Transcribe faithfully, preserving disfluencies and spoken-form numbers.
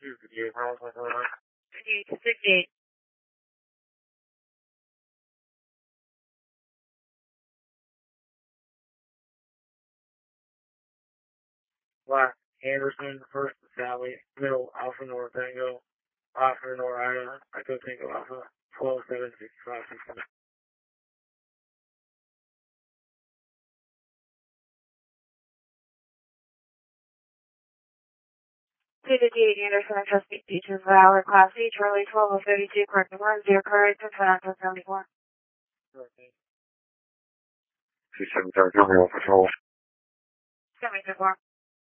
fifty-eight to sixty-eight. Black, Anderson, first, Sally, middle, Alpha North Tango, Oscar Nor Ida, Echo Tango Alpha, twelve seven sixty-five sixty-nine. two fifty-eight Anderson, Chesapeake Beaches, Valor, Class C, Charlie twelve oh thirty-two, correct one, zero, courage, and Fernando seventy-four. two seven seven, Terminal Patrol. seventy-four.